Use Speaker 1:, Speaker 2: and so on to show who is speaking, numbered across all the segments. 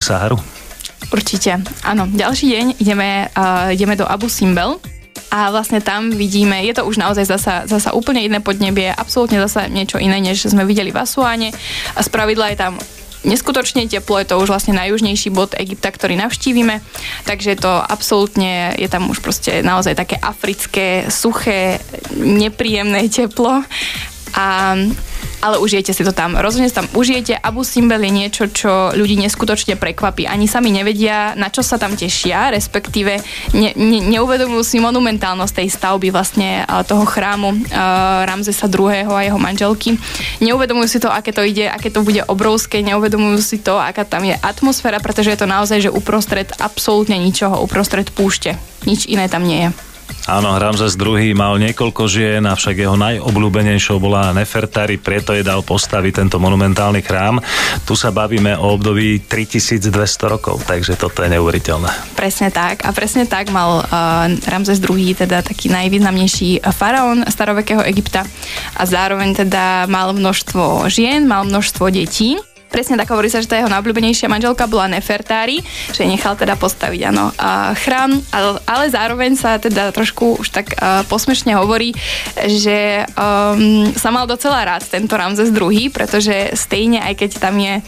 Speaker 1: Saharu?
Speaker 2: Určite, áno. Ďalší deň ideme do Abu Simbel a vlastne tam vidíme, je to už naozaj zasa úplne iné podnebie, absolútne zasa niečo iné, než sme videli v Asuáne a spravidla je tam neskutočne teplo, je to už vlastne najjužnejší bod Egypta, ktorý navštívime, takže to absolútne, je tam už proste naozaj také africké, suché, nepríjemné teplo. Ale užijete si to tam. Rozhodne si tam užijete. Abu Simbel je niečo, čo ľudí neskutočne prekvapí. Ani sami nevedia, na čo sa tam tešia, respektíve neuvedomujú si monumentálnosť tej stavby vlastne toho chrámu Ramzesa II. A jeho manželky. Neuvedomujú si to, aké to ide, aké to bude obrovské, neuvedomujú si to, aká tam je atmosféra, pretože je to naozaj, že uprostred absolútne ničoho, uprostred púšte. Nič iné tam nie je.
Speaker 1: Áno, Ramzes II mal niekoľko žien, avšak jeho najobľúbenejšou bola Nefertari, preto jej dal postaviť tento monumentálny chrám. Tu sa bavíme o období 3200 rokov, takže toto je neuveriteľné.
Speaker 2: Presne tak. A presne tak mal Ramzes II, teda taký najvýznamnejší faraón starovekého Egypta. A zároveň teda mal množstvo žien, mal množstvo detí. Presne tak hovorí sa, že tá jeho najobľúbenejšia manželka bola Nefertari, že nechal teda postaviť chrám, ale zároveň sa teda trošku už tak posmešne hovorí, že sa mal docela rád tento Ramzes II, pretože stejne aj keď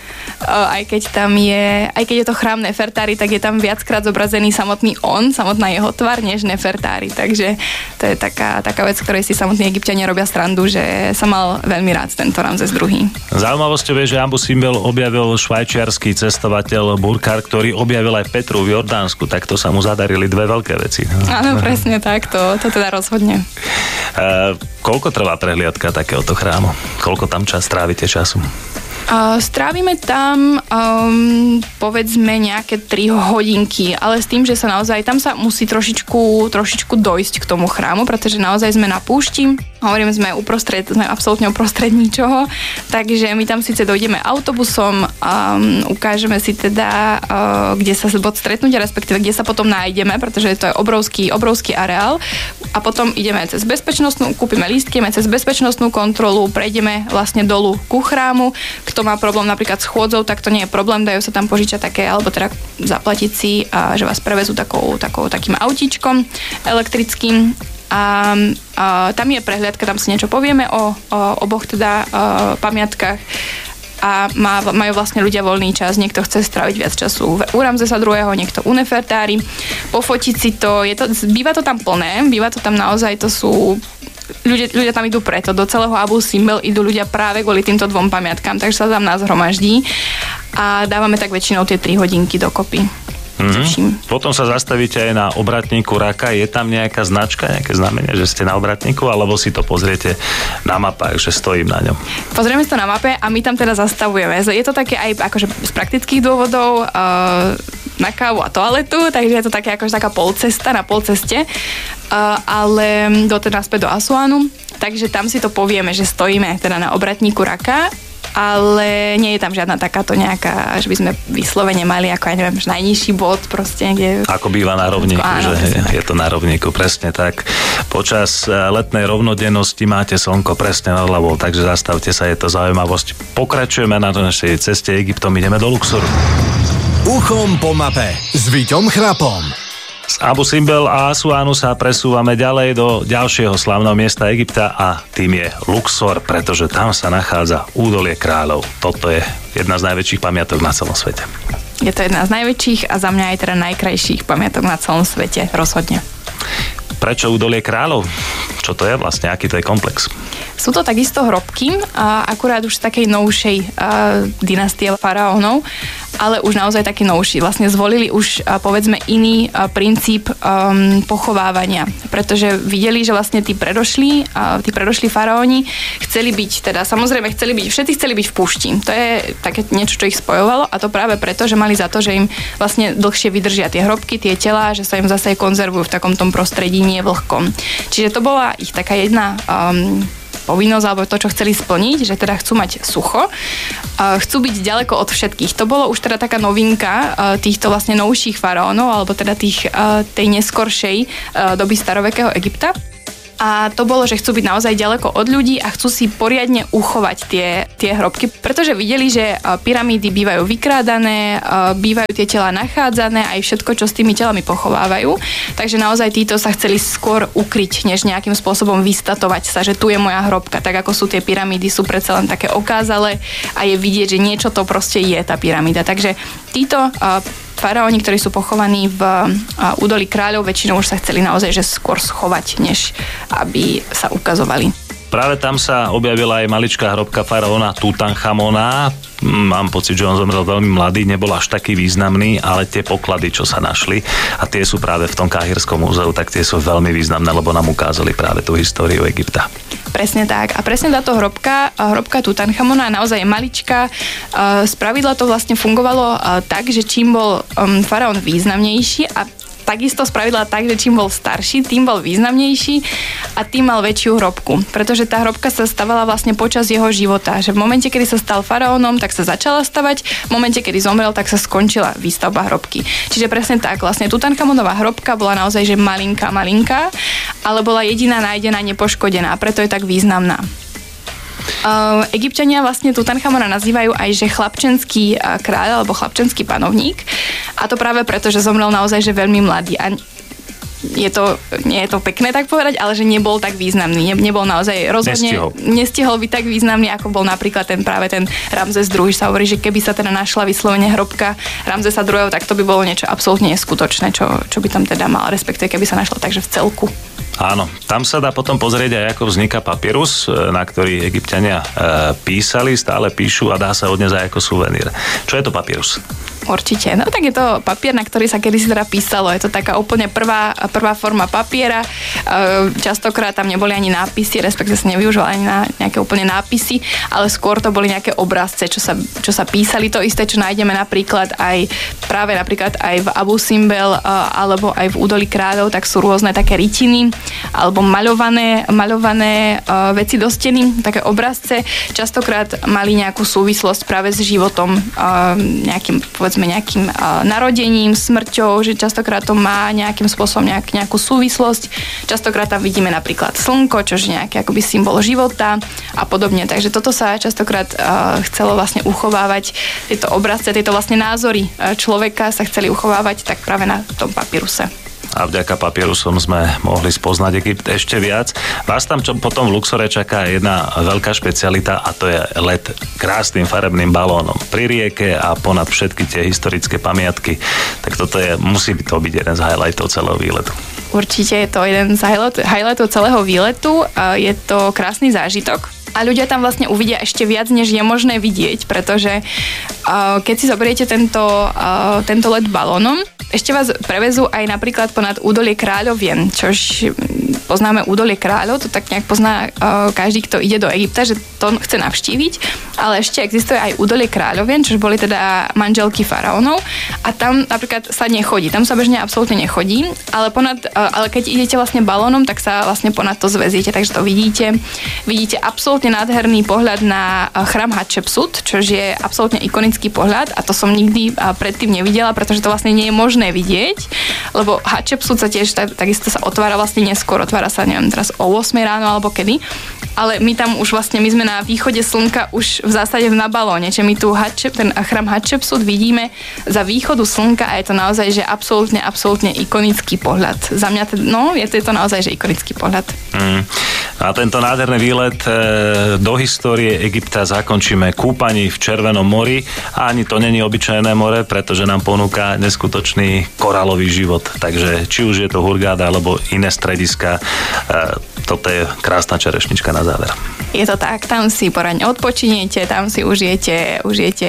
Speaker 2: je to chrám Nefertari, tak je tam viackrát zobrazený samotná jeho tvár, než Nefertari. Takže to je taká vec, ktorej si samotní Egypťania robia srandu, že sa mal veľmi rád tento Ramzes II.
Speaker 1: Zaujímavosťou je, že Abu Simbel objavil švajčiarsky cestovateľ Burkhardt, ktorý objavil aj Petru v Jordánsku, tak to sa mu zadarili dve veľké veci.
Speaker 2: Áno, presne tak, to teda rozhodne.
Speaker 1: Koľko trvá prehliadka takéhoto chrámu? Koľko tam trávite času?
Speaker 2: Strávime tam povedzme nejaké 3 hodinky, ale s tým, že sa naozaj tam sa musí trošičku dojsť k tomu chrámu, pretože naozaj sme na púšti. Hovorím, sme absolútne uprostred ničoho, takže my tam síce dojdeme autobusom, ukážeme si teda, kde sa bod stretnutia, respektíve kde sa potom nájdeme, pretože to je obrovský areál a potom ideme cez bezpečnostnú, kúpime lístky, cez bezpečnostnú kontrolu, prejdeme vlastne dolu ku chrámu. Kto má problém napríklad s chôdzou, tak to nie je problém, dajú sa tam požičať také, alebo teda zaplatiť si, že vás prevezú takým autíčkom elektrickým. A tam je prehliadka, tam si niečo povieme o oboch teda pamiatkách a majú vlastne ľudia voľný čas. Niekto chce stráviť viac času u Ramzesa II, niekto u Nefertari, pofotiť si to, býva to tam plné, býva to tam naozaj, to sú ľudia tam idú preto, do celého Abu Simbel idú ľudia práve kvôli týmto 2 pamiatkám, takže sa tam nás hromaždí a dávame tak väčšinou tie 3 hodinky dokopy.
Speaker 1: Potom sa zastavíte aj na obratníku Raka. Je tam nejaká značka, nejaké znamenie, že ste na obratníku, alebo si to pozriete na mapách, že stojím na ňom? Pozrieme
Speaker 2: si to na mape a my tam teda zastavujeme. Je to také aj akože z praktických dôvodov na kávu a toaletu, takže je to také akože taká polcesta na polceste, ale teda naspäť do Asuánu. Takže tam si to povieme, že stojíme teda na obratníku Raka, ale nie je tam žiadna takáto nejaká, že by sme vyslovene mali ako, ja neviem, najnižší bod proste. Kde... Ako býva na rovníku, áno, že je to na rovníku, presne tak. Počas letnej rovnodennosti máte slnko presne nad hlavou, takže zastavte sa, je to zaujímavosť. Pokračujeme na našej ceste Egyptom, ideme do Luxoru.
Speaker 3: Uchom po mape s Víťom Chrapom.
Speaker 1: Z Abu Simbel a Asuánu sa presúvame ďalej do ďalšieho slávneho miesta Egypta a tým je Luxor, pretože tam sa nachádza údolie kráľov. Toto je jedna z najväčších pamiatok na celom svete.
Speaker 2: Je to jedna z najväčších a za mňa aj teda najkrajších pamiatok na celom svete, rozhodne.
Speaker 1: Prečo údolie kráľov? Čo to je vlastne? Aký to je komplex?
Speaker 2: Sú to takisto hrobky, akurát už z takej novšej dynastie faraónov, ale už naozaj taký novší. Vlastne zvolili už, povedzme, iný princíp pochovávania, pretože videli, že vlastne tí predošlí faraóni chceli byť, teda samozrejme všetci chceli byť v púšti. To je také niečo, čo ich spojovalo a to práve preto, že mali za to, že im vlastne dlhšie vydržia tie hrobky, tie telá, že sa im zase konzervujú v takom tom prostredí nie vlhkom. Čiže to bola ich taká jedna povinnosť, alebo to, čo chceli splniť, že teda chcú mať sucho, chcú byť ďaleko od všetkých. To bolo už teda taká novinka týchto vlastne novších faraónov, alebo teda tej neskoršej doby starovekého Egypta. A to bolo, že chcú byť naozaj ďaleko od ľudí a chcú si poriadne uchovať tie hrobky, pretože videli, že pyramídy bývajú vykrádané, bývajú tie tela nachádzané, aj všetko, čo s tými telami pochovávajú. Takže naozaj títo sa chceli skôr ukryť, než nejakým spôsobom vystatovať sa, že tu je moja hrobka. Tak ako sú tie pyramídy, sú predsa len také okázale a je vidieť, že niečo to proste je tá pyramída. Takže títo faraóni, ktorí sú pochovaní v údolí kráľov, väčšinou už sa chceli naozaj že skôr schovať, než aby sa ukazovali.
Speaker 1: Práve tam sa objavila aj maličká hrobka faraóna Tutanchamona. Mám pocit, že on zomrel veľmi mladý, nebol až taký významný, ale tie poklady, čo sa našli, a tie sú práve v tom Káhirskom múzeu, tak tie sú veľmi významné, lebo nám ukázali práve tú históriu Egypta.
Speaker 2: Presne tak. A presne táto hrobka Tutanchamona je naozaj maličká. Spravidla to vlastne fungovalo tak, že čím bol faraón významnejší a takisto spravidla tak, že čím bol starší, tým bol významnejší a tým mal väčšiu hrobku. Pretože tá hrobka sa stavala vlastne počas jeho života. Že v momente, kedy sa stal faraónom, tak sa začala stavať, v momente, kedy zomrel, tak sa skončila výstavba hrobky. Čiže presne tak, vlastne Tutanchamonová hrobka bola naozaj že malinká, ale bola jediná nájdená nepoškodená, preto je tak významná. Egypťania vlastne Tutanchamona nazývajú aj, že chlapčenský kráľ alebo chlapčenský panovník. A to práve preto, že zomrel naozaj, že veľmi mladý. A nie je to pekné tak povedať, ale že nebol tak významný. Nebol naozaj rozhodne... Nestihol byť tak významný, ako bol napríklad ten Ramzes II. Sa hovorí, že keby sa teda našla vyslovene hrobka Ramzesa II., tak to by bolo niečo absolútne neskutočné, čo by tam teda mal, respektíve keby sa našla takže v celku.
Speaker 1: Áno, tam sa dá potom pozrieť aj, ako vzniká papyrus, na ktorý Egypťania písali, stále píšu a dá sa odniesť aj ako suvenír. Čo je to papyrus?
Speaker 2: Určite. No tak je to papier, na ktorý sa kedysi teda písalo. Je to taká úplne prvá forma papiera. Častokrát tam neboli ani nápisy, respektíve sa nevyužívali ani na nejaké úplne nápisy, ale skôr to boli nejaké obrazce, čo sa písali. To isté, čo nájdeme napríklad aj v Abu Simbel alebo aj v údolí kráľov, tak sú rôzne také rytiny alebo maľované veci do steny, také obrazce. Častokrát mali nejakú súvislosť práve s životom, nejakým narodením, smrťou, že častokrát to má nejakým spôsobom nejakú súvislosť. Častokrát tam vidíme napríklad slnko, čo je nejaký akoby symbol života a podobne. Takže toto sa častokrát chcelo vlastne uchovávať, tieto obrazce, tieto vlastne názory človeka sa chceli uchovávať tak práve na tom papyruse.
Speaker 1: A vďaka papierusom sme mohli spoznať Egypt ešte viac. Vás tam potom v Luxore čaká jedna veľká špecialita a to je let krásnym farebným balónom pri rieke a ponad všetky tie historické pamiatky. Tak toto musí to byť jeden z highlightov celého výletu.
Speaker 2: Určite je to jeden z highlightov celého výletu. Je to krásny zážitok. A ľudia tam vlastne uvidia ešte viac, než je možné vidieť, pretože keď si zoberiete tento let balónom, ešte vás prevezú aj napríklad ponad údolie Kráľovien, čož poznáme údolie kráľov, to tak nejak pozná každý, kto ide do Egypta, že to chce navštíviť, ale ešte existuje aj údolie Kráľovien, čož boli teda manželky faraónov a tam napríklad sa nechodí, tam sa bežne absolútne nechodí, ale keď idete vlastne balónom, tak sa vlastne ponad to zväzíte, takže to vidíte absolútne nádherný pohľad na chrám Hatšepsut, čo je absolútne ikonický pohľad a to som nikdy predtým nevidela, pretože to vlastne nie je možné vidieť, lebo Hatšepsut sa tiež takisto sa otvára vlastne neskôr, otvára sa neviem teraz o 8 ráno alebo kedy, ale my tam už vlastne, my sme na východe slnka už v zásade na balóne, čiže my tu ten chrám Hatšepsut vidíme za východu slnka a je to naozaj, že absolútne ikonický pohľad. Za mňa je to naozaj, že ikonický pohľad.
Speaker 1: A tento nádherný výlet do histórie Egypta zakončíme kúpaní v Červenom mori a ani to není obyčajné more, pretože nám ponúka neskutočný koralový život. Takže či už je to Hurgáda alebo iné strediska, toto je krásna čerešnička na záver.
Speaker 2: Je to tak, tam si poradne odpočiniete, tam si užijete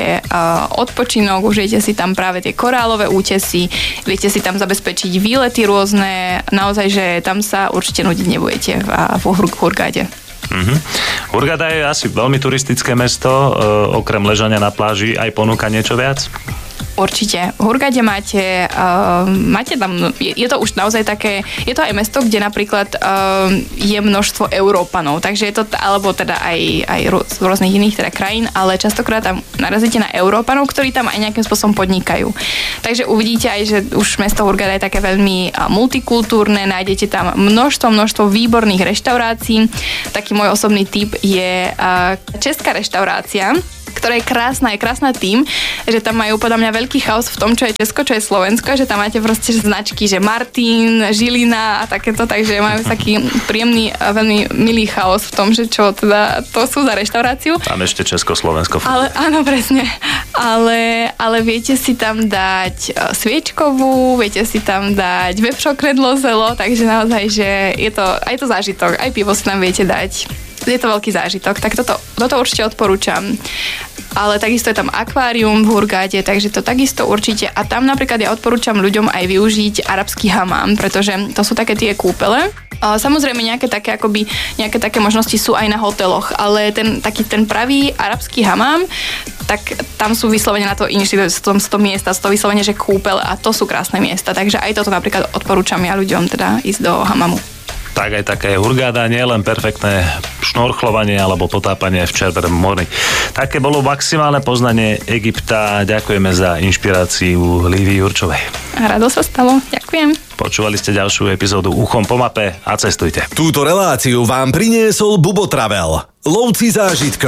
Speaker 2: odpočinok, užijete si tam práve tie korálové útesy, viete si tam zabezpečiť výlety rôzne, naozaj, že tam sa určite nudiť nebudete v Hurgáde.
Speaker 1: Hurgáda je asi veľmi turistické mesto, okrem ležania na pláži aj ponúka niečo viac?
Speaker 2: Určite. V Hurgáde máte tam, je to už naozaj také, je to aj mesto, kde napríklad je množstvo Európanov, takže je to, alebo teda aj z rôznych iných teda krajín, ale častokrát tam narazíte na Európanov, ktorí tam aj nejakým spôsobom podnikajú. Takže uvidíte aj, že už mesto Hurghada je také veľmi multikultúrne, nájdete tam množstvo výborných reštaurácií. Taký môj osobný tip je česká reštaurácia, ktorá je krásna tým, že tam majú podľa mňa veľký chaos v tom, čo je Česko, čo je Slovensko, že tam máte proste značky, že Martin, Žilina a takéto, takže majú taký príjemný, veľmi milý chaos v tom, že čo teda to sú za reštauráciu.
Speaker 1: Tam ešte Česko-Slovensko.
Speaker 2: Ale áno, presne. Ale viete si tam dať sviečkovú, viete si tam dať vepřokredlo zelo, takže naozaj, že je to aj to zážitok, aj pivo si tam viete dať. Je to veľký zážitok, tak toto určite odporúčam. Ale takisto je tam akvárium v Hurghade, takže to takisto určite. A tam napríklad ja odporúčam ľuďom aj využiť arabský hamám, pretože to sú také tie kúpele. Samozrejme nejaké také možnosti sú aj na hoteloch, ale ten pravý arabský hamám, tak tam sú vyslovene na to inšie, sú to miesta, sú to vyslovene, že kúpel a to sú krásne miesta. Takže aj toto napríklad odporúčam ja ľuďom teda ísť do hamamu.
Speaker 1: Tak aj také Hurghada, nie len perfektné šnorchlovanie alebo potápanie v Červenom mori. Také bolo maximálne poznanie Egypta. Ďakujeme za inšpiráciu Lívii Jurčovej.
Speaker 2: Rado sa stalo, ďakujem.
Speaker 1: Počúvali ste ďalšiu epizódu Uchom po mape a cestujte.
Speaker 3: Túto reláciu vám priniesol Bubo Travel. Lovci zážitkov.